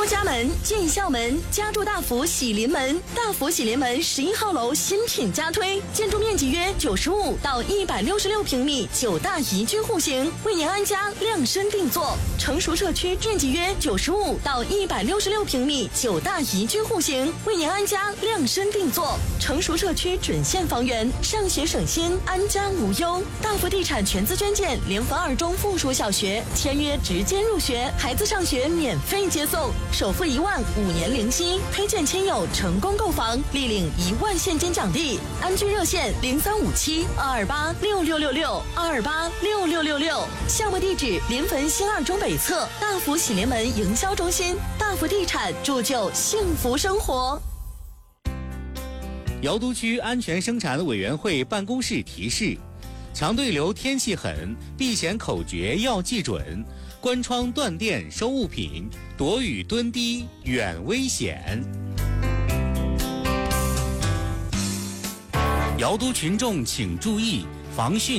家门、建校门，家住大福喜临门。大福喜临门11号楼新品加推，建筑面积约95到166平米，9大宜居户型，为您安家量身定做。成熟社区面积约95到166平米，9大宜居户型，为您安家量身定做。成熟社区准现房源，上学省心，安家无忧。大福地产全资捐建联合2中附属小学，签约直接入学，孩子上学免费接送，首付1万，5年零息，推荐亲友成功购房，立领1万现金奖励。安居热线0357-228-6666，228-6666。项目地址临汾新2中北侧大福喜临门营销中心。大福地产铸就幸福生活。 瑶都区安全生产委员会办公室提示：强对流天气狠，避险口诀要记准，关窗断电收物品，躲雨蹲低远危险。瑶都群众请注意，防汛